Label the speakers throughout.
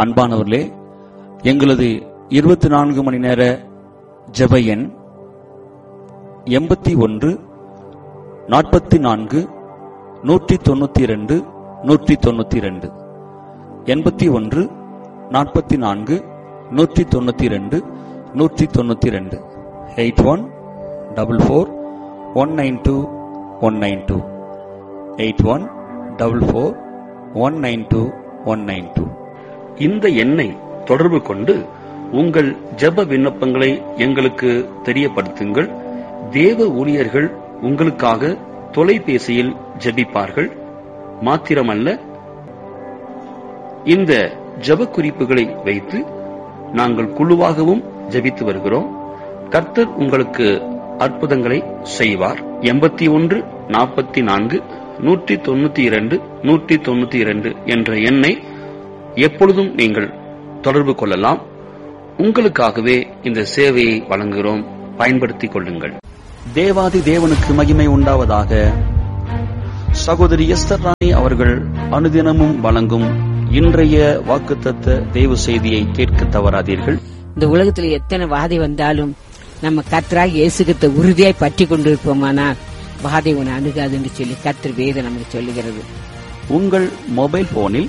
Speaker 1: அன்பானவர்களே, எங்களது 24 மணி நேர ஜெப எண் 81 44 192 192 81 44 192 192 81 44 192 192 81 44 192 192.
Speaker 2: இந்த எண்ணை தொடர்பு கொண்டு உங்கள் ஜெப விண்ணப்பங்களை எங்களுக்கு தெரியப்படுத்துங்கள். தேவ ஊழியர்கள் உங்களுக்காக தொலைபேசியில் ஜெபிப்பார்கள். மாத்திரமல்ல, இந்த ஜெப குறிப்புகளை வைத்து நாங்கள் குழுவாகவும் ஜெபித்து வருகிறோம். கர்த்தர் உங்களுக்கு அற்புதங்களை செய்வார். 81 44 192 192 என்ற எண்ணை எப்பொழுதும் நீங்கள் தொடர்பு கொள்ளலாம். உங்களுக்காகவே இந்த சேவையை வழங்குகிறோம். பயன்படுத்திக் கொள்ளுங்கள்.
Speaker 1: தேவாதி தேவனுக்கு மகிமை உண்டாவதாக. சகோதரி எஸ்தர் ராணி அவர்கள் அனுதினமும் வழங்கும் இன்றைய வாக்குத்தத்த தேவ செய்தியை கேட்க தவறாதீர்கள்.
Speaker 3: இந்த உலகத்தில் எத்தனை வாதை வந்தாலும் நம்ம கர்த்தராகிய இயேசு கிறிஸ்துவை உறுதியாய் பற்றி கொண்டிருப்போமானால் வாதை உன்னை அணுகாது என்று சொல்லி கர்த்தர் வேதம் நமக்கு சொல்லுகிறது.
Speaker 1: உங்கள் மொபைல் போனில்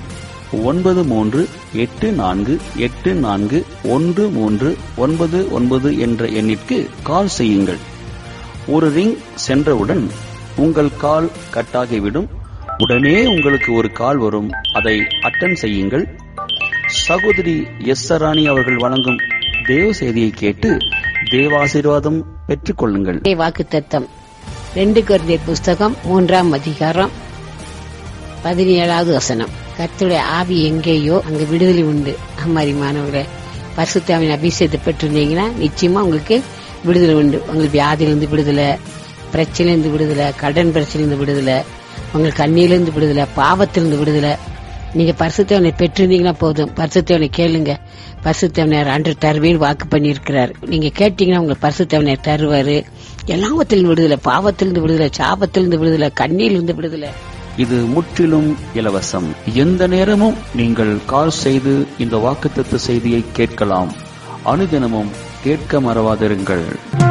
Speaker 1: 9384841399 என்ற எண்ணிற்கு கால் செய்யுங்கள். ஒரு ரிங் சென்றவுடன் உங்கள் கால் கட்டாகிவிடும். உடனே உங்களுக்கு ஒரு கால் வரும். அதை அட்டெண்ட் செய்யுங்கள். சகோதரி எஸ்தர் ராணி அவர்கள் வழங்கும் தேவ செய்தியை கேட்டு தேவாசீர்வாதம் பெற்றுக் கொள்ளுங்கள்.
Speaker 3: வாக்குத்தத்தம் 2 கொரிந்தியர் புஸ்தகம் 3ஆம் அதிகாரம் 17வது வசனம். கர்த்தருடைய ஆவி எங்கேயோ அங்க விடுதலை உண்டு. அம்மாரி மாணவர்களே, பரிசுத்தாவின் அபிஷேகத்தை பெற்றிருந்தீங்கன்னா நிச்சயமா உங்களுக்கு விடுதலை உண்டு. உங்களுக்கு வியாதியிலிருந்து விடுதலை, பிரச்சனையிலிருந்து விடுதலை, கடன் பிரச்சனையிலிருந்து விடுதலை, உங்களுக்கு கண்ணியிலிருந்து விடுதலை, பாவத்திலிருந்து விடுதலை. நீங்க பரிசுத்தவனை பெற்றிருந்தீங்கன்னா போதும். பரிசுத்தவனை கேளுங்க. பரிசுத்தவனர் அன்று தருவேன் வாக்கு பண்ணியிருக்கிறார். நீங்க கேட்டீங்கன்னா உங்களுக்கு பரிசுத்தவனர் தருவாரு. எல்லாவத்திலிருந்து விடுதலை, பாவத்திலிருந்து விடுதலை, சாபத்திலிருந்து விடுதலை, கண்ணியிலிருந்து விடுதலை.
Speaker 1: இது முற்றிலும் இலவசம். எந்த நேரமும் நீங்கள் கால் செய்து இந்த வாக்குத்தத்த செய்தியை கேட்கலாம். அனுதினமும் கேட்க மறவாதிருங்கள்.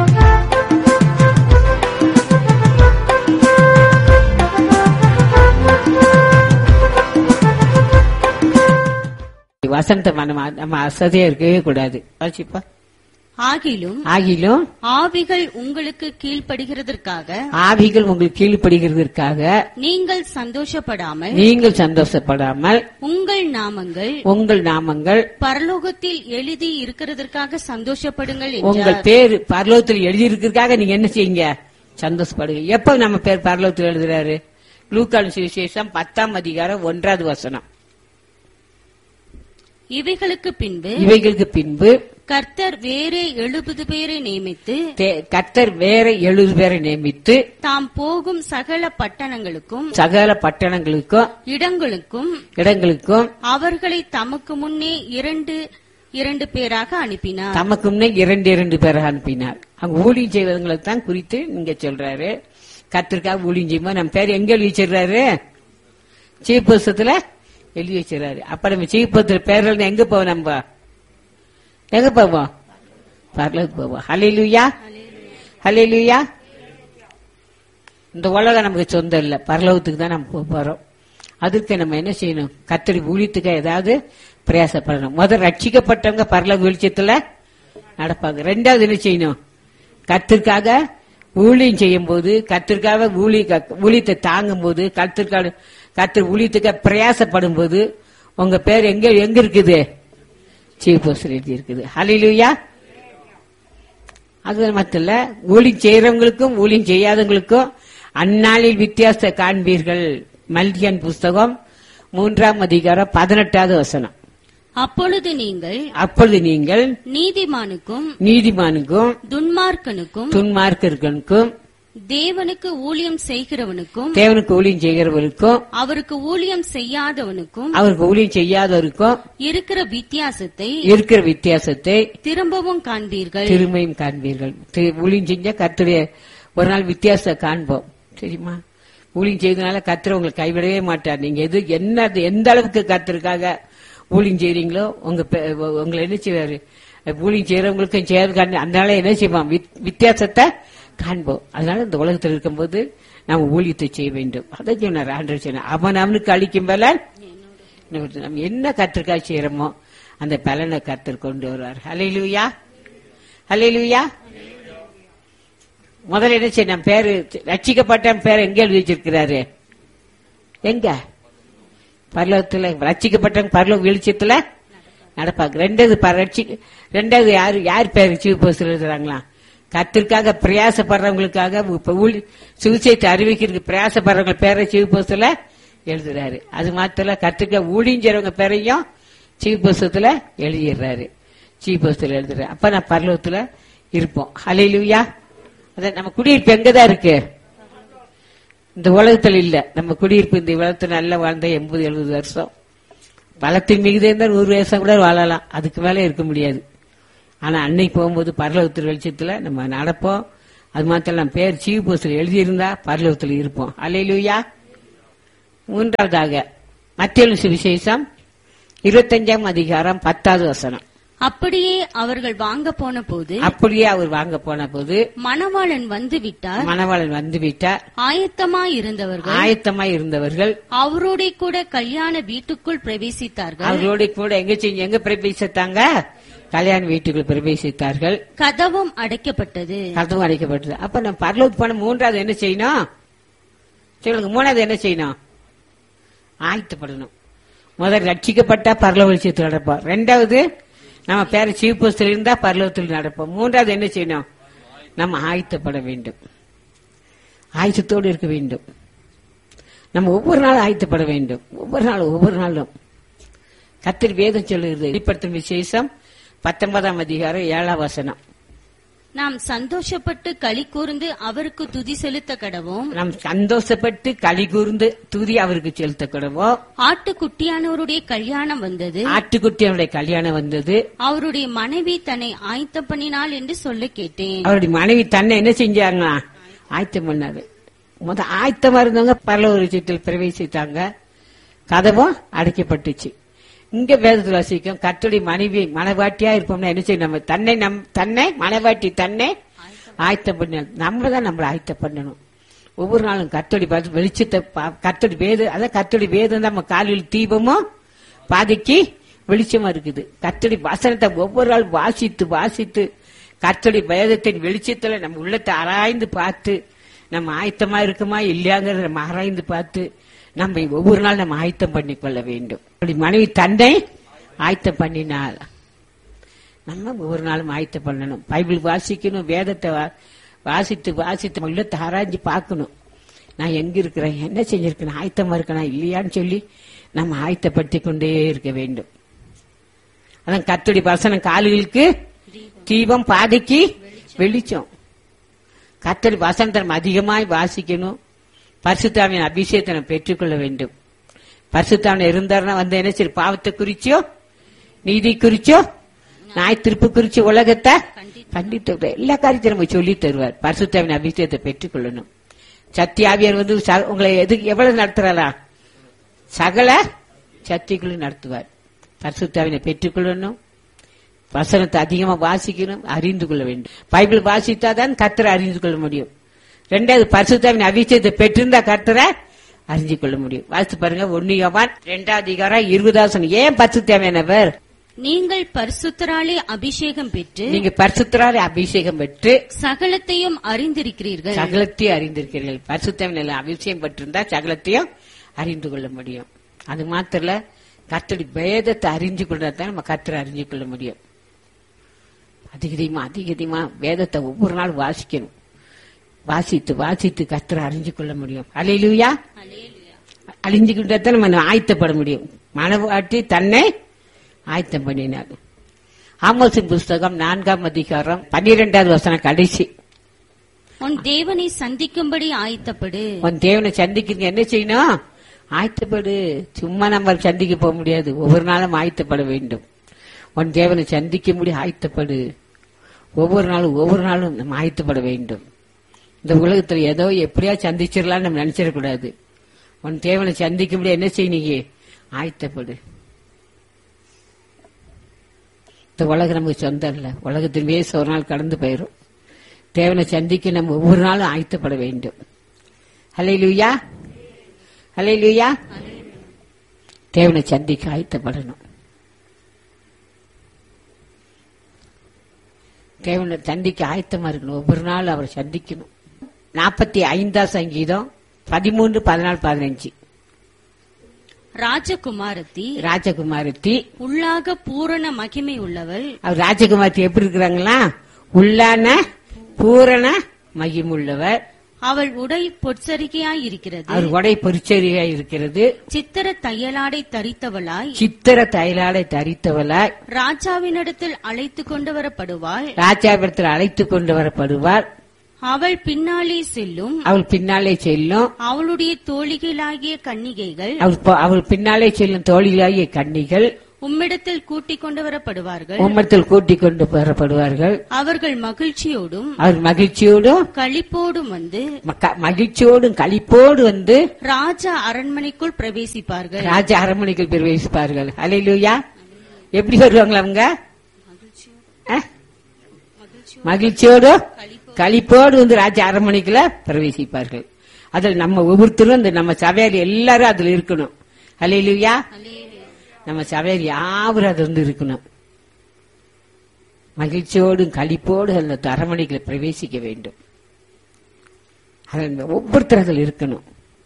Speaker 3: வசனத்தை நம்ம அசதியா இருக்கவே கூடாது. ஆகிலும்
Speaker 4: ஆவிகள் உங்களுக்கு கீழ்ப்படுகிறதற்காக
Speaker 3: உங்களுக்கு கீழ்ப்படுகிறதற்காக நீங்கள் சந்தோஷப்படாமல் உங்கள் நாமங்கள்
Speaker 4: பரலோகத்தில் எழுதி இருக்கிறதற்காக சந்தோஷப்படுங்கள்.
Speaker 3: உங்கள் பேர் பரலோகத்தில் எழுதி இருக்கிறதுக்காக நீங்க என்ன செய்யுங்க? சந்தோஷப்படுங்க. எப்ப நம்ம பேர் பரலோகத்தில் எழுதுறாரு? லூக்கான சுவிசேஷம் 10ஆம் அதிகாரம் 1வது வசனம்.
Speaker 4: இவைகளுக்கு பின்பு கர்த்தர் வேற 70 பேரை நியமித்து தாம் போகும் சகல பட்டணங்களுக்கும் இடங்களுக்கும் அவர்களை தமக்கு முன்னே 2 பேராக அனுப்பினார்.
Speaker 3: தமக்கு முன்னே 2 பேராக அனுப்பினார். அங்க ஊழியம் செய்வதங்களுக்கு தான் குறித்து நீங்க சொல்றாரு. கர்த்தருக்காக ஊழியம் செய்யும்போது நம்ம பேர் எங்க எழுதி வச்சிடறாரு? சீஃப் புஸ்தகத்துல எழுதி வச்சிடறாரு. அப்ப நம்ம சீஃப் புஸ்தகத்துல பேர் எங்க போவோம்? நம்ம எங்க போவோம்? பரலோகத்துக்கு போவோம். ஹல்லேலூயா, ஹல்லேலூயா. இந்த உலகம் நமக்கு சொந்தம் இல்ல, பரலோகத்துக்கு தான் நம்ம போறோம். அதுக்கு நம்ம என்ன செய்யணும்? கர்த்தருடைய ஊழியத்துக்கு ஏதாவது பிரயாசப்படணும். முதல் ரட்சிக்கப்பட்டவங்க பரலோக வெளிச்சத்துல நடப்பாங்க. 2வது என்ன செய்யணும்? கர்த்தருக்காக ஊழியம் செய்யும் போது, கர்த்தருக்காக ஊழியத்தை தாங்கும் போது, கர்த்தர் ஊழியத்துக்காக பிரயாசப்படும் போது உங்க பேர் எங்க இருக்குது? சீஃப் போஸ்டர் எழுதி இருக்குது. ஹல்லேலூயா. அது மட்டும் இல்ல, ஊழியம் செய்யறவங்களுக்கும் ஊழியம் செய்யாதவங்களுக்கும் அந்நாளில் வித்தியாசத்தை காண்பீர்கள். மல்கியான் புஸ்தகம் 3ஆம் அதிகாரம் 18வது வசனம்.
Speaker 4: அப்பொழுது நீங்கள் நீதிமானுக்கும் துன்மார்க்கனுக்கும் தேவனுக்கு ஊழியம் செய்கிறவனுக்கும் அவருக்கு ஊழியம் செய்யாதவனுக்கும் இருக்கிற வித்தியாசத்தை திரும்பவும் காண்பீர்கள்.
Speaker 3: ஊழியம் செஞ்சா கர்த்தருடைய ஒரு நாள் வித்தியாசத்தை காண்போம். தெரியுமா? ஊழியம் செய்தனால கர்த்தர் உங்களை கைவிடவே மாட்டார். நீங்க எந்த அளவுக்கு கர்த்தருக்காக ஊழியம் செய்றீங்களோ உங்களை என்ன செய்வாரு? ஊழியம் செய்யறவங்களுக்கும் செய்யறது அதனால என்ன செய்வோம்? வித்தியாசத்தை காண்போம். அதனால இந்த உலகத்தில் இருக்கும்போது நம்ம ஊழியத்தை செய்ய வேண்டும். அதை சொன்னார் ஆண்டவர் சொன்னார், அவனுக்கு அளிக்கும் பலன் நம்ம என்ன கத்திற்காக செய்யறோமோ அந்த பலனை கர்த்தர் கொண்டு வருவார். ஹல்லேலூயா, ஹல்லேலூயா. முதல்ல என்ன செய்ய, நம்ம பேரு ரட்சிக்கப்பட்ட பேர் எங்க எழுதி வச்சிருக்கிறாரு? எங்க? பரலோகத்துல. ரட்சிக்கப்பட்ட பரலோக வெளிச்சத்துல நடப்பாங்க. ரெண்டாவது யார் பேரு சிவபோஸ்ட் எழுதுறாங்களா? கத்திற்காக பிரயாசப்படுறவங்களுக்காக சுவிசேஷத்தை அறிவிக்கிறதுக்கு பிரயாசப்படுறவங்க பேரை சிவபோஸ்ட்ல எழுதுறாரு. அது மாத்திர கத்திற்காக ஊழியறவங்க பேரையும் சிவபோஸ்டத்துல எழுதிடுறாரு. சிவபோஸ்ட்ல எழுதுறாரு. அப்ப நான் பரலோகத்துல இருப்போம். ஹல்லேலூயா. அத நம்ம குடியிருப்பு எங்கதான் இருக்கு? இந்த உலகத்துல இல்ல. நம்ம குடியிருப்பு இந்த உலகத்துல நல்லா வாழ்ந்த 80-70 வருஷம். பலத்தின் மிகுதி இருந்தா 100 வருஷம் கூட வாழலாம், அதுக்கு மேல இருக்க முடியாது. ஆனா அன்னைக்கு போகும்போது பரலோகத்தில் வெளிச்சத்துல நம்ம நடப்போம். அது மாத்திரம் நம்ம பேர் சிவபோஸ்ட்ல எழுதியிருந்தா பரலோகத்துல இருப்போம். அல்லேலூயா. மூன்றாவதாக மத்தேயு சுவிசேஷம் 25ஆம் அதிகாரம் 10வது வசனம்.
Speaker 4: அப்படியே அவர்கள் வாங்க போன போது மணவாளன் வந்து விட்டார். ஆயத்தமாய் இருந்தவர்கள் அவரோட கூட கல்யாண வீட்டுக்குள் பிரவேசித்தார்கள்.
Speaker 3: அவரோட கூட எங்க பிரவேசித்தாங்க? கல்யாண வீட்டுக்குள் பிரவேசித்தார்கள்.
Speaker 4: கதவும் அடைக்கப்பட்டது.
Speaker 3: அப்ப நம்ம பரலோகத்துக்கு போன மூன்றாவது என்ன செய்யணும் சொல்லுங்க? மூணாவது என்ன செய்யணும்? ஆயத்தப்படணும். முதல் ரட்சிக்கப்பட்டா பரலோக வெளிச்சத்தில் நடப்போம். ரெண்டாவது நம்ம பேர சிவபோஸ்டில் இருந்தா பரலோகத்தில் நடப்போம். மூன்றாவது என்ன செய்யணும்? நம்ம ஆயத்தப்பட வேண்டும். ஆயத்தத்தோடு இருக்க வேண்டும். நம்ம ஒவ்வொரு நாளும் ஆயத்தப்பட வேண்டும். ஒவ்வொரு நாளும் கர்த்தர் வேதம் சொல்லுகிறது. வெளிப்படுத்தும் விசேஷம் 19ஆம் அதிகாரம் 7ஆம் வசனம்.
Speaker 4: நாம் சந்தோஷப்பட்டு களி கூர்ந்து அவருக்கு துதி செலுத்த கடவோம்.
Speaker 3: நாம் சந்தோஷப்பட்டு களி கூர்ந்து துதி அவருக்கு செலுத்த கடவோம்.
Speaker 4: ஆட்டுக்குட்டியானவருடைய கல்யாணம் வந்தது. அவருடைய மனைவி தன்னை ஆயத்தம் பண்ணினாள் என்று சொல்ல கேட்டேன்.
Speaker 3: அவருடைய மனைவி தன்னை என்ன செஞ்சாங்க? ஆயத்தம் பண்ணாரு. முதல் ஆயத்தமா இருந்தவங்க பரலோக வெளிச்சத்தில் பிரவேசித்தாங்க. கதவும் அடைக்கப்பட்டுச்சு. இங்க வேதத்தில் வாசிக்கும் கர்த்தருடைய மனைவி மனவாட்டியா இருப்போம்னா என்ன செய்யணும்? நம்ம தன்னை மனவாட்டி தன்னை ஆயத்தம் பண்ண நம்ம தான் நம்மளை ஆயத்தம் பண்ணணும். ஒவ்வொரு நாளும் கர்த்தருடைய வெளிச்சத்தை கர்த்தருடைய வேதம் நம்ம காலில் தீபமும் பாதைக்கு வெளிச்சமா இருக்குது. கர்த்தருடைய வசனத்தை ஒவ்வொரு நாள் வாசித்து கர்த்தருடைய வேதத்தின் வெளிச்சத்துல நம்ம உள்ளத்தை ஆராய்ந்து பார்த்து நம்ம ஆயத்தமா இருக்குமா இல்லையாங்கிறத நம்ம ஆராய்ந்து பார்த்து நம்ம ஒவ்வொரு நாள் நம்ம ஆயத்தம் பண்ணிக்கொள்ள வேண்டும். மனைவி தன்னை ஆயத்தம் பண்ணினால் நம்ம ஒவ்வொரு நாளும் ஆயத்தம் பண்ணணும். பைபிள் வாசிக்கணும். வேதத்தை வாசித்து உள்ளத்தை ஆராய்ச்சி பார்க்கணும். நான் எங்க இருக்கிறேன், என்ன செஞ்சிருக்கேன், ஆயத்தமா இருக்கேனா இல்லையான்னு சொல்லி நம்ம ஆயத்தப்படுத்தி கொண்டே இருக்க வேண்டும். அதான் கர்த்தருடைய வசனம் கால்களுக்கு தீபம் பாதைக்கு வெளிச்சம். கர்த்தருடைய வசனத்தை நம்ம அதிகமாய் வாசிக்கணும். பரிசுத்தாவின் அபிஷேகத்தை நம்ம பெற்றுக்கொள்ள வேண்டும். பரிசுத்தாவின் இருந்தாருன்னா வந்து என்ன சரி பாவத்தை குறிச்சோ நீதி குறிச்சோ நாய் திருப்பு குறிச்சோ உலகத்தை கண்டித்து எல்லா காரியத்தையும் நம்ம சொல்லி தருவார். பரிசுத்தாவின் அபிஷேகத்தை பெற்றுக்கொள்ளணும். சத்தியாவியர் வந்து உங்களை எவ்வளவு நடத்துறாரா? சகல சத்தியக்குள்ள நடத்துவார். பரிசுத்தாவினை பெற்றுக்கொள்ளணும். வசனத்தை அதிகமா வாசிக்கணும், அறிந்து கொள்ள வேண்டும். பைபிள் வாசித்தாதான் கர்த்தரை அறிந்து கொள்ள முடியும். ரெண்டாவது பரிசுத்தாவின் அபிஷேகத்தை பெற்றிருந்தா கர்த்தரை அறிஞ்சு கொள்ள முடியும். வாசித்து பாருங்க 1 யோவான் 2ஆம் அதிகாரம் 20ஆம் வசனம். ஏன் பரிசுத்தாவியானவர்?
Speaker 4: நீங்கள் பரிசுத்தராலே அபிஷேகம் பெற்று சகலத்தையும் அறிந்திருக்கிறீர்கள்.
Speaker 3: பரிசுத்தாவின் அபிஷேகம் பெற்றிருந்தா சகலத்தையும் அறிந்து கொள்ள முடியும். அது மாத்திர கர்த்தருடைய வேதத்தை அறிஞ்சு கொள்றதான் நம்ம கர்த்தரை அறிஞ்சு கொள்ள முடியும். அதிகமா வேதத்தை ஒவ்வொரு நாள் வாசிக்கணும். வாசித்து கர்த்தரை அறிஞ்சு கொள்ள முடியும். அல்லேலூயா. அழிஞ்சுக்கிட்ட நம்ம ஆயத்தப்பட முடியும். மனவாட்டி தன்னை ஆயத்தம் பண்ணினார். ஆமோசின் புஸ்தகம் 4ஆம் அதிகாரம் 12வது வசனம் கடைசி.
Speaker 4: உன் தேவனை சந்திக்கும்படி ஆயத்தப்படு.
Speaker 3: உன் தேவனை சந்திக்க என்ன செய்யணும்? ஆயத்தப்படு. சும்மா நம்ம சந்திக்க போக முடியாது. ஒவ்வொரு நாளும் ஆயத்தப்பட வேண்டும். உன் தேவனை சந்திக்கும்படி ஆயத்தப்படு. ஒவ்வொரு நாளும் நம்ம ஆயத்தப்பட வேண்டும். இந்த உலகத்துல ஏதோ எப்படியா சந்திச்சிடலாம் நம்ம நினைச்சிடக்கூடாது. உன் தேவனை சந்திக்கும்படி என்ன செய்ய? ஆயத்தப்படு. இந்த உலகம் நமக்கு சொந்தம் இல்லை. உலகத்தின் வேச ஒரு நாள் கடந்து போயிடும். தேவனை சந்திக்க நம்ம ஒவ்வொரு நாளும் ஆயத்தப்பட வேண்டும். ஹல்லேலூயா, ஹல்லேலூயா. தேவனை சந்திக்க ஆயத்தப்படணும். தேவனை சந்திக்க ஆயத்தமா இருக்கணும். ஒவ்வொரு நாள் அவரை சந்திக்கணும். 45 சங்கீதம் 13, 14, 15. ராஜகுமாரத்தி
Speaker 4: உள்ளாக பூரண மகிமை உள்ளவள்.
Speaker 3: அவர் ராஜகுமாரத்தி எப்படி இருக்கிறாங்களா? உள்ளான பூரண மகிமுள்ளவர்.
Speaker 4: அவள் உடை பொற்சரிகையாய் இருக்கிறது.
Speaker 3: அவர் உடை பொற்சரிகையாய் இருக்கிறது.
Speaker 4: சித்திர தையலாடை தரித்தவளாய் ராஜாவினிடத்தில் அழைத்து கொண்டு வரப்படுவாள். அவள் பின்னாலே செல்லும். அவளுடைய தோழிகளாகிய கன்னிகைகள்.
Speaker 3: அவள் பின்னாலே செல்லும் தோழிகளாகிய கன்னிகள்
Speaker 4: உம்மிடத்தில் கூட்டிக் கொண்டு வரப்படுவார்கள். அவர்கள் மகிழ்ச்சியோடும் களிப்போடும் வந்து ராஜா அரண்மனைக்குள் பிரவேசிப்பார்கள்.
Speaker 3: அல்லேலூயா. எப்படி வருவாங்களா அவங்க? மகிழ்ச்சியோடு களிப்போடு வந்து ராஜ அரண்மனைக்குள்ள பிரவேசிப்பார்கள். அதில் நம்ம ஒவ்வொருத்தரும் நம்ம சபையார் எல்லாரும் அதுல இருக்கணும். அல்லேலூயா. நம்ம சபையார் யாவரும் அது வந்து இருக்கணும். மகிழ்ச்சியோடும் களிப்போடு அந்த அரண்மனைக்குள்ள பிரவேசிக்க வேண்டும். அதில் ஒவ்வொருத்தரும் அதில் இருக்கணும்.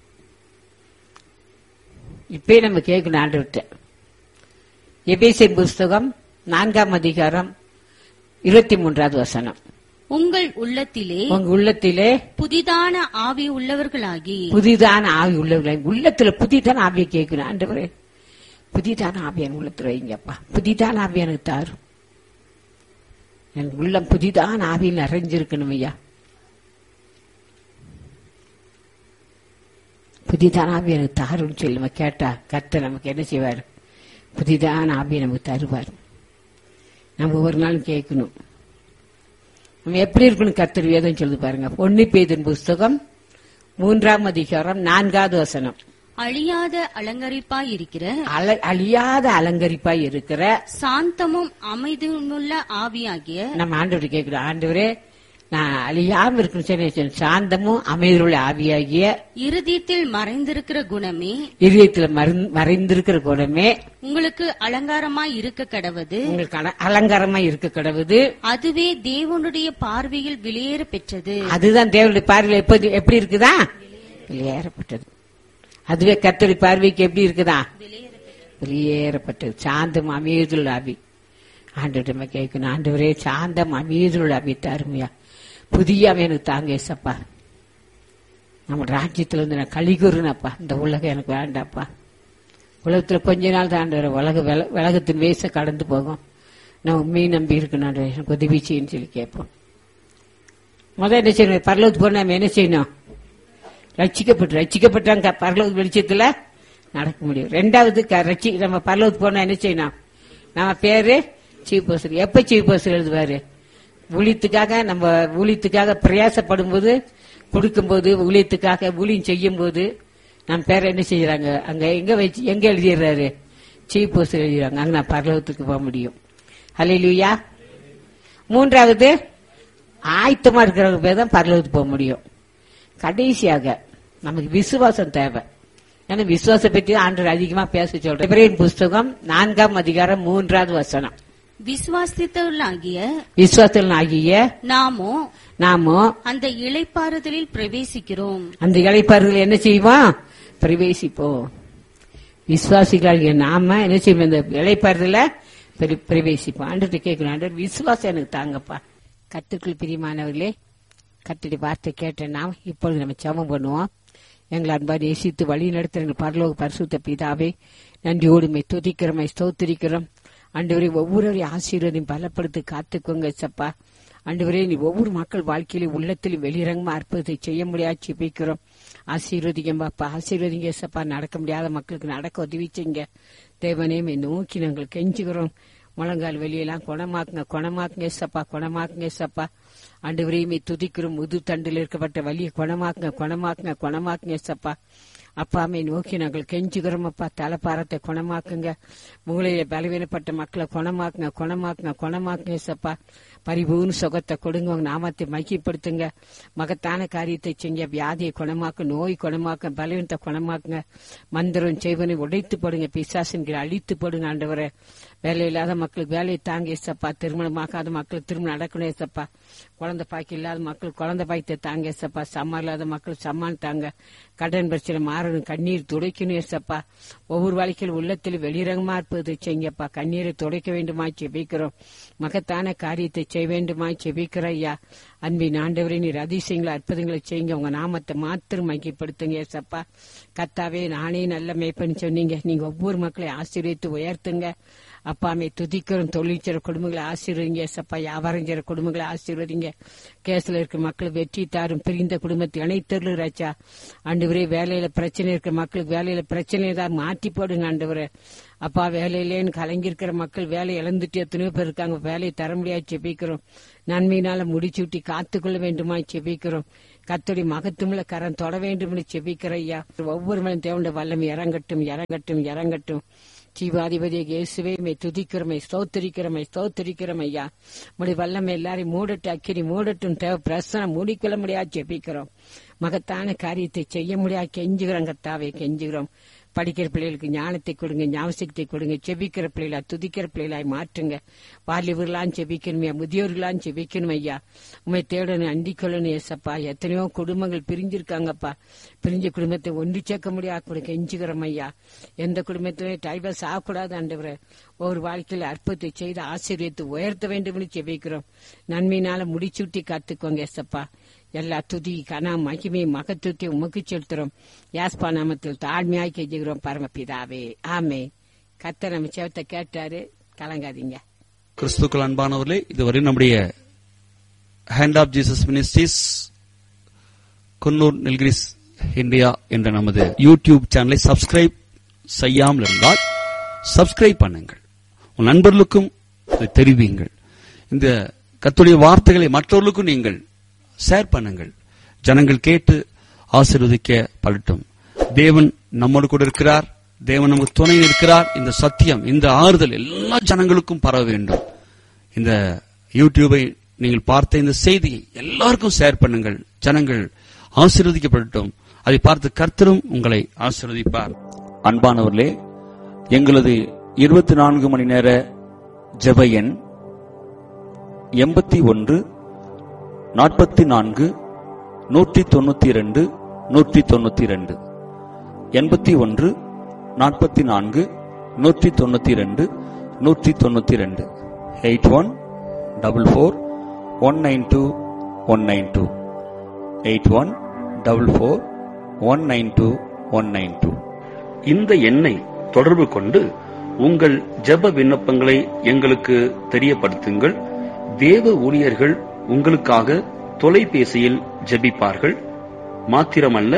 Speaker 3: இப்பே நம்ம கேட்கணும் ஆண்டவர்கிட்ட. எபேசியர் புஸ்தகம் 4 அதிகாரம் 23வது வசனம்.
Speaker 4: உங்கள் உள்ளத்திலே புதிதான ஆவி உள்ளவர்களாகி.
Speaker 3: உள்ளத்துல புதிதான ஆவியை கேட்கணும். ஆண்டவரே, புதிதான ஆவியான உள்ளத்துல வைங்கப்பா. புதிதான ஆவி எனக்கு தாரும். என் உள்ளம் புதிதான ஆவியில் நிறைஞ்சிருக்கணும் ஐயா. புதிதான ஆவி எனக்கு தாருன்னு சொல்லி நம்ம கேட்டா கர்த்தர் நமக்கு என்ன செய்வார்? புதிதான ஆவியை நமக்கு தருவார். நம்ம ஒரு நாள் கேட்கணும். நம்ம எப்படி இருக்கணும்? கர்த்தர் வேதம் சொல்லுது பாருங்க. 1 பேதுரு புஸ்தகம் 3 அதிகாரம் 4வது வசனம்.
Speaker 4: அழியாத அலங்கரிப்பாய் இருக்கிற சாந்தமும் அமைதியுமுள்ள ஆவியாகிய.
Speaker 3: நம்ம ஆண்டவரை கேட்கிறோம். ஆண்டவரே, நான் அழியாம இருக்கணும். சாந்தமும் அமைதியுள்ள ஆவியாகிய
Speaker 4: இருதயத்தில் மறைந்திருக்கிற குணமே
Speaker 3: உங்களுக்கு அலங்காரமாய் இருக்க கடவுது.
Speaker 4: அதுவே தேவனுடைய பார்வையில் வெளியேற பெற்றது.
Speaker 3: அதுதான் தேவனுடைய பார்வையில் எப்படி இருக்குதா? வெளியேறப்பட்டது. அதுவே கர்த்தருடைய பார்வைக்கு எப்படி இருக்குதா? வெளியேறப்பட்டது. சாந்தம் அமைதியுள்ள ஆவி. ஆண்டவரை கேட்கணும். ஆண்டவரே, சாந்தம் அமைதியுள்ள ஆவி தாருமையா. புதிய எனக்கு தாங்க ஏசப்பா. நம்ம ராஜ்யத்துல இருந்து நான் கலிகூறுனப்பா. இந்த உலகம் எனக்கு வேண்டாப்பா. உலகத்துல கொஞ்ச நாள் தான் உலகத்தின் வேச கடந்து போகும். நான் உண்மையை நம்பி இருக்கணும். எனக்கு உதவி செய்யன்னு சொல்லி கேட்போம். முதல் என்ன செய்யணும்? பரலோகத்துக்கு போனா நம்ம என்ன செய்யணும்? ரட்சிக்கப்பட்டாங்க பரலோக வெளிச்சத்துல நடக்க முடியும். 2வது நம்ம பரலோகத்துக்கு போனா என்ன செய்யணும்? நம்ம பேரு சீஃப் பாஸ்டர். எப்ப சீஃப் பாஸ்டர் எழுதுவாரு? ஊழியத்துக்காக பிரயாசப்படும் போது, கொடுக்கும்போது, ஊழியம் செய்யும் போது நம்ம பேரை என்ன செய்யறாங்க? அங்க எங்க எழுதிடுறாரு? Chief pastor எழுதிடுறாங்க. அங்க நான் பரலோகத்துக்கு போக முடியும். ஹல்லேலூயா. 3வது ஆயத்தமா இருக்கிறவங்க பேர் தான் பரலோகத்துக்கு போக முடியும். கடைசியாக நமக்கு விசுவாசம் தேவை. ஏன்னா விசுவாசத்தை பற்றி ஆண்டவர் அதிகமா பேச சொல்றேன். எபிரேயர் புஸ்தகம் 4 அதிகாரம் 3வது வசனம்.
Speaker 4: விசுவாசத்திலாகிய நாமோ அந்த இளைப்பாறுதலில் பிரவேசிக்கிறோம்.
Speaker 3: அந்த இளைப்பாறுதல் என்ன செய்வோம்? பிரவேசிப்போம். விசுவாசிகளாகிய நாம என்ன செய்வோம்? இந்த இளைப்பாறுதல பிரவேசிப்போம். ஆண்டவர்கிட்ட கேட்கணும். ஆண்டவர், விசுவாசம் எனக்கு தாங்கப்பா. கர்த்தருக்குள் பிரியமானவர்களே, கர்த்தருடைய வார்த்தை கேட்ட நாம் இப்பொழுது நம்ம ஜெபம் பண்ணுவோம். எங்களை அன்பாக நேசித்து வழி நடத்துகிற எங்கள் பரலோக பரிசுத்த பிதாவே, நன்றியோடு துதிக்கிறோம், ஸ்தோத்திரிக்கிறோம். ஆண்டவரே, ஒவ்வொருவரையும் ஆசீர்வாதம் பலப்படுத்தி காத்துக்கோங்க சப்பா. ஆண்டவரே, நீ ஒவ்வொரு மக்கள் வாழ்க்கையிலும் உள்ளத்திலும் வெளிரங்கமா அற்புதத்தை செய்ய முடியாது ஜெபிக்கிறோம். ஆசீர்வதிங்கப்பா, ஆசீர்வதிங்க சப்பா. நடக்க முடியாத மக்களுக்கு நடக்க உதவி செய்யுங்க தேவனே. நோக்கி நாங்கள் கெஞ்சுகிறோம். முழங்கால் வெளியெல்லாம் குணமாக்குங்க சப்பா. ஆண்டவரையுமே துதிக்கிறோம். முது தண்டில் இருக்கப்பட்ட வலியை குணமாக்குங்க சப்பா. அப்பாமை நோக்கி நாங்கள் கெஞ்சுகிறோம் அப்பா. தலைப்பாரத்தை குணமாக்குங்க, மூளையில பலவீனப்பட்ட மக்களை குணமாக்குங்க சப்பா. பரிபூர்ண சுகத்தை கொடுங்க, உங்க நாமத்தை மகிப்படுத்துங்க, மகத்தான காரியத்தை செய்ய, வியாதியை குணமாக்க, நோய் குணமாக்க, பலவீனத்தை குணமாக்குங்க, மந்திரம் செய்வனை உடைத்து போடுங்க, பிசாசின்களை அழித்து போடுங்க ஆண்டவரே. வேலை இல்லாத மக்களுக்கு வேலையை தாங்க ஏசப்பா, திருமணமாகாத மக்களுக்கு திருமணம் நடக்கணும் ஏசப்பா, குழந்தை பாக்கி இல்லாத மக்கள் குழந்தை பாய்த்தை தாங்க ஏசப்பா, சம்மான் இல்லாத மக்கள் சம்மான் தாங்க, கடன் பிரச்சனை மாறணும், கண்ணீர் துடைக்கணும் ஏசப்பா. ஒவ்வொரு வாழ்க்கையில் உள்ளத்தில் வெளிரங்கமா இருப்பது செய்யப்பா. கண்ணீரை துடைக்க வேண்டுமா செபிக்கிறோம், மகத்தான காரியத்தை செய்ய வேண்டுமா செபிக்கிற ஐயா. அன்பின் ஆண்டவரே, நீர் அதிசயங்களை அற்புதங்களை செய்யுங்க, உங்க நாமத்தை மாத்திரம் மையப்படுத்துங்க ஏசப்பா. கர்த்தாவே, நானே நல்ல மேய்ப்பன்னு சொன்னீங்க, நீங்க ஒவ்வொரு மக்களை ஆசீர்வதித்து உயர்த்துங்க அப்பாமே. துதிக்கிறோம். தொழிற்சர குடும்பங்களை ஆசீர்வதிங்க ஏசப்பா, வியாபாரம் செய்யற குடும்பங்களை ஆசீர்வதிங்க. கேஸ்ல இருக்க மக்கள் வெற்றி தாரும், பிரிந்த குடும்பத்தை இணைத்தருளு ராஜா. ஆண்டவரே, வேலையில பிரச்சனை இருக்க மக்களுக்கு வேலையில பிரச்சனை தான் மாற்றி போடுங்க ஆண்டவரே. அப்பா, வேலையிலேன்னு கலங்கிருக்கிற மக்கள் வேலை இழந்துட்டு எத்தனையோ பேர் இருக்காங்க, வேலையை தர முடியாது செபிக்கிறோம். நன்மையினால முடிச்சுட்டி காத்துக்கொள்ள வேண்டுமா செபிக்கிறோம். கர்த்தருடைய மகத்துவமுள்ள கரம் தொட வேண்டும் செபிக்கிற ஐயா. ஒவ்வொரு மனிதன் தேவனுடைய வல்லமை இறங்கட்டும். ஜீவாதிபதியை இயேசுவே துதிக்கிறமை ஸ்தோத்திரிக்கிறோம் ஐயா. உடைய வல்லமை எல்லாரையும் மூடட்டு, அக்கினி மூடட்டும், தேவ பிரசனம் மூடிக்கொள்ள முடியாது ஜெபிக்கிறோம். மகத்தான காரியத்தை செய்ய முடியாது கெஞ்சுகிறோம் கர்த்தாவே, கெஞ்சுகிறோம். படிக்கிற பிள்ளைகளுக்கு ஞானத்தை கொடுங்க, ஞாபகத்தை கொடுங்க. செபிக்கிற பிள்ளைகளா, துதிக்கிற பிள்ளைகளாய் மாற்றுங்க. வாலிபர்களாம் செபிக்கணுமே, முதியோர்களாம் செபிக்கணும் ஐயா. உண்மை தேடணும், அண்டிக்கொள்ளணும் ஏசப்பா. எத்தனையோ குடும்பங்கள் பிரிஞ்சிருக்காங்கப்பா, பிரிஞ்ச குடும்பத்தை ஒன்று சேர்க்க முடியாது கெஞ்சுகிறோம் ஐயா. எந்த குடும்பத்திலும் டைவர்ஸ் ஆகக்கூடாது ஆண்டவரே. ஒவ்வொரு வாழ்க்கையில் அற்புதத்தை செய்து ஆசீர்வதித்து உயர்த்த வேண்டும் என்று செபிக்கிறோம். நன்மையினால முடிச்சுட்டி காத்துக்கோங்க ஏசப்பா. எல்லா துதி கனா மகிமை மகத்துவத்தை உமக்கு செலுத்துறோம். யாஸ்பா நாமத்தில் தாழ்மையாய் கெஞ்சுகிறோம் பரமபிதாவே, ஆமே. கர்த்தர் நம்ம சேவத்தை கேட்டாரு, கலங்காதீங்க.
Speaker 1: கிறிஸ்துக்கள் அன்பானவர்களே, இதுவரை நம்முடைய hand of Jesus ministries Coonoor Nilgiris India என்ற நமது யூடியூப் சேனலை சப்ஸ்கிரைப் செய்யாமல் இருந்தால் சப்ஸ்கிரைப் பண்ணுங்கள், உன் நண்பர்களுக்கும் தெரிவியுங்கள். இந்த கர்த்தருடைய வார்த்தைகளை மற்றவர்களுக்கும் நீங்கள் ஷேர் பண்ணுங்கள். ஜனங்கள் கேட்டு ஆசீர்வதிக்கப்படட்டும். தேவன் நம்மோடு கூட இருக்கிறார், தேவன் நமக்கு துணை இருக்கிறார். இந்த சத்தியம், இந்த ஆறுதல் எல்லா ஜனங்களுக்கும் பரவ வேண்டும். இந்த யூடியூபை நீங்கள் பார்த்த இந்த செய்தியை எல்லாருக்கும் ஷேர் பண்ணுங்கள். ஜனங்கள் ஆசீர்வதிக்கப்படட்டும். அதை பார்த்து கர்த்தரும் உங்களை ஆசீர்வதிப்பார்.
Speaker 2: அன்பானவர்களே, எங்களது 24 மணி நேர ஜெப எண் 81 44 192 192 81 44 192 192 8144192192 8144192192.
Speaker 1: இந்த எண்ணை தொடர்பு கொண்டு உங்கள் ஜெப விண்ணப்பங்களை எங்களுக்கு தெரியப்படுத்துங்கள். தேவ ஊழியர்கள் உங்களுக்காக தொலைபேசியில் ஜெபிப்பார்கள். மாத்திரமல்ல,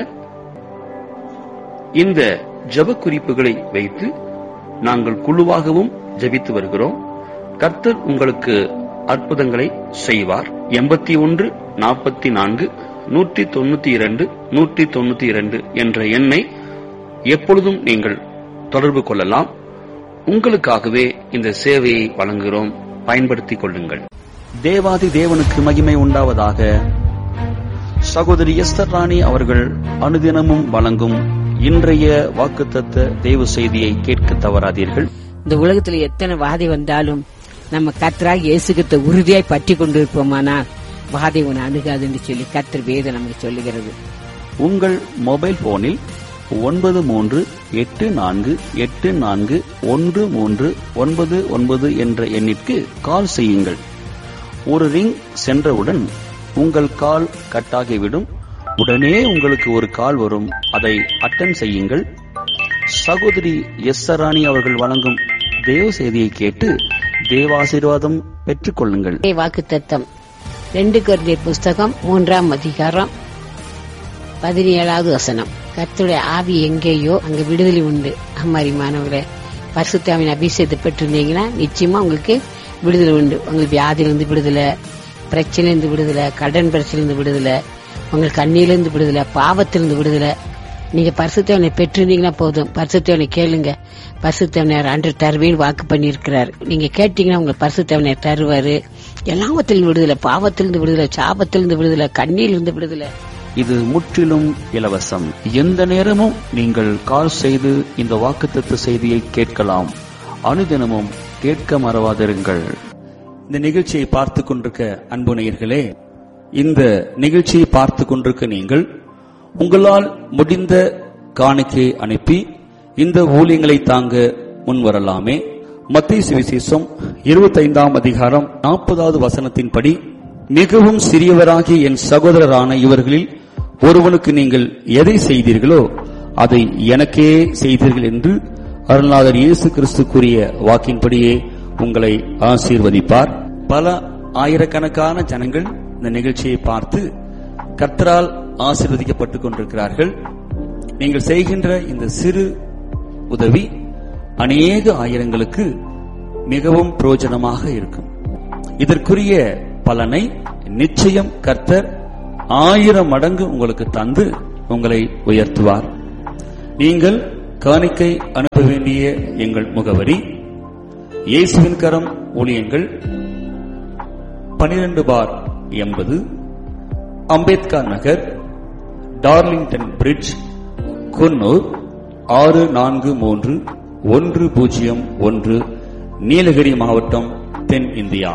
Speaker 1: இந்த ஜெப குறிப்புகளை வைத்து நாங்கள் குழுவாகவும் ஜெபித்து வருகிறோம். கர்த்தர் உங்களுக்கு அற்புதங்களை செய்வார். 81 44 192 192 என்ற எண்ணை எப்பொழுதும் நீங்கள் தொடர்பு கொள்ளலாம். உங்களுக்காகவே இந்த சேவையை வழங்குகிறோம், பயன்படுத்திக் கொள்ளுங்கள்.
Speaker 2: தேவாதி தேவனுக்கு மகிமை உண்டாவதாக. சகோதரி எஸ்தர் ராணி அவர்கள் அனுதினமும் வழங்கும் இன்றைய வாக்குத்தத்த தேவ செய்தியை கேட்க தவறாதீர்கள்.
Speaker 3: இந்த உலகத்துல எத்தனை வாதை வந்தாலும் நம்ம கர்த்தராக இயேசுகிட்ட உறுதியாய் பற்றி கொண்டிருப்போமானா வாதை உன்னை அணுகாதுன்னு சொல்லி கர்த்தர் வேதம் நமக்கு சொல்லுகிறது.
Speaker 2: உங்கள் மொபைல் போனில் 9384841399 என்ற எண்ணிற்கு கால் செய்யுங்கள். ஒரு ரிங் சென்றவுடன் உங்கள் கால் கட்டாகிவிடும். உடனே உங்களுக்கு ஒரு கால் வரும், அதை அட்டெண்ட் செய்யுங்கள். சகோதரி எஸ்தர் ராணி அவர்கள் வழங்கும் தேவ செய்தியை கேட்டு தேவாசீர்வாதம் பெற்றுக் கொள்ளுங்கள்.
Speaker 3: வாக்குத்தத்தம் 2 கொரிந்தியர் புஸ்தகம் 3ஆம் அதிகாரம் 17வது வசனம். கர்த்தருடைய ஆவி எங்கேயோ அங்க விடுதலை உண்டு. அம்மாரிமானவர்களே, பரிசுத்தாவின் அபிஷேகத்தை பெற்றிருந்தீங்கன்னா நிச்சயமா உங்களுக்கு விடுதலை உண்டு. உங்களுக்கு வியாதியிலிருந்து விடுதலை, பிரச்சனையிலிருந்து விடுதலை, கடன் பிரச்சனையிலிருந்து விடுதலை, உங்களுக்கு கண்ணியிலிருந்து விடுதலை, பாவத்திலிருந்து விடுதலை, நீங்க பரிசுத்தவனை பெற்றிருந்தீங்கன்னா போதும். பரிசுத்தவனை கேளுங்க. பரிசுத்தவனர் ஆண்டவர் தருவேன்னு வாக்கு பண்ணியிருக்கிறார். நீங்க கேட்டீங்கன்னா உங்களுக்கு பரிசுத்தவனர் தருவாரு. எல்லாவத்திலிருந்து விடுதலை, பாவத்திலிருந்து விடுதலை, சாபத்திலிருந்து விடுதலை, கண்ணியிலிருந்து விடுதலை.
Speaker 1: இது முற்றிலும் இலவசம். எந்த நேரமும் நீங்கள் கால் செய்து இந்த வாக்குத்தத்த செய்தியை கேட்கலாம். அனுதினமும் கேட்க மறவாதிருங்கள். இந்த நிகழ்ச்சியை பார்த்து கொண்டிருக்க அன்பு நேயர்களே, இந்த நிகழ்ச்சியை பார்த்து கொண்டிருக்க நீங்கள் உங்களால் முடிந்த காணிக்கையை அனுப்பி இந்த ஊழியங்களை தாங்க முன்வரலாமே. மத்தேயு சுவிசேஷம் 25ஆம் அதிகாரம் 40வது வசனத்தின்படி, மிகவும் சிறியவராகிய என் சகோதரரான இவர்களில் ஒருவனுக்கு நீங்கள் எதை செய்தீர்களோ அதை எனக்கே செய்தீர்கள் என்று அருள்நாதர் இயேசு கிறிஸ்து கூறிய வாக்கின்படியே உங்களை ஆசீர்வதிப்பார். பல ஆயிரக்கணக்கான ஜனங்கள் இந்த நிகழ்ச்சியை பார்த்து கர்த்தரால் ஆசீர்வதிக்கப்பட்டுக் கொண்டிருக்கிறார்கள். நீங்கள் செய்கின்ற இந்த சிறு உதவி அநேக ஆயிரங்களுக்கு மிகவும் பிரயோஜனமாக இருக்கும். இதற்குரிய பலனை நிச்சயம் கர்த்தர் 1000 மடங்கு உங்களுக்கு தந்து உங்களை உயர்த்துவார். நீங்கள் காணிக்கை அனுப்ப வேண்டிய எங்கள் முகவரி: இயேசுவின் கரம் ஊழியங்கள், 12/80 அம்பேத்கர் நகர், டார்லிங்டன் பிரிட்ஜ், குன்னூர் 643101, நீலகிரி மாவட்டம், தென் India.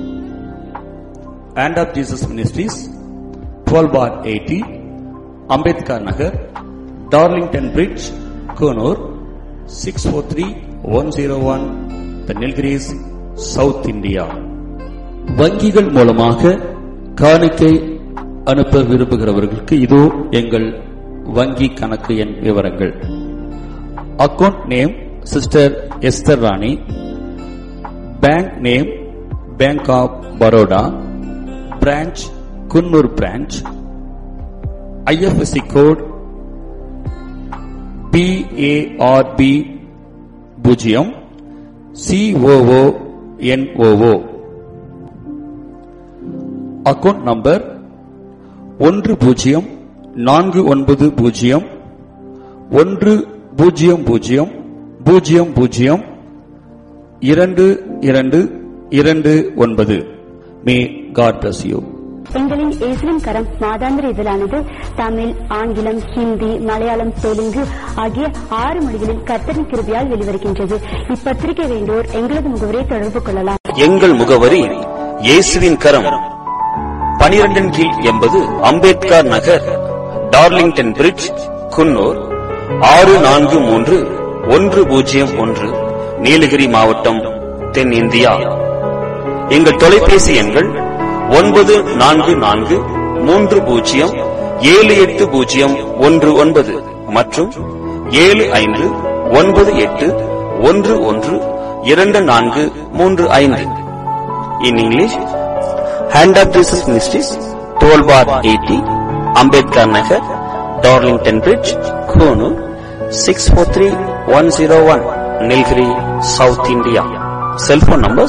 Speaker 1: Hand of Jesus Ministries, 12/80 Ambedkar Nagar, Darlington bridge, Coonoor 643101, Nilgiris, south India. வங்கிகள் மூலமாக காணிக்கை அனுப்ப விரும்புகிறவர்களுக்கு இதோ எங்கள் வங்கி கணக்கு எண் விவரங்கள். Account name sister Esther Rani. Bank name bank of Baroda, branch Coonoor branch. IFSC code BARB 0 COONOO. Account number 1040002229. May God bless you.
Speaker 5: எங்களின் இயேசுவின் கரம் மாதாந்திர இதழானது தமிழ், ஆங்கிலம், ஹிந்தி, மலையாளம், தெலுங்கு ஆகிய 6 மொழிகளில் கர்த்தரின் கிருபையால் வெளிவருகின்றது. இப்பத்திரிகை வேண்டோர் எங்களது முகவரியை தொடர்பு கொள்ளலாம்.
Speaker 2: எங்கள் முகவரி: இயேசுவின் கரம், 12/80 அம்பேத்கர் நகர், டார்லிங்டன் பிரிட்ஜ், குன்னூர் 643101, நீலகிரி மாவட்டம், தென் இந்தியா. எங்கள் தொலைபேசி எண்கள் 9430780119 மற்றும் 7598112435. In English, Hand of Jesus Ministries, 12/80 Ambedkar Nagar, Darlington Bridge, Konoor 643101, Nilgiri, South India. Cell phone numbers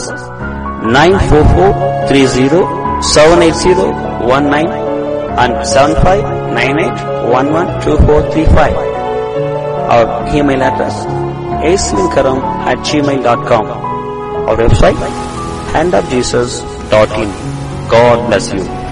Speaker 2: 944307801 and 7598112435. Our email address aswinkaram@gmail.com. Our website handofjesus.in. God bless you.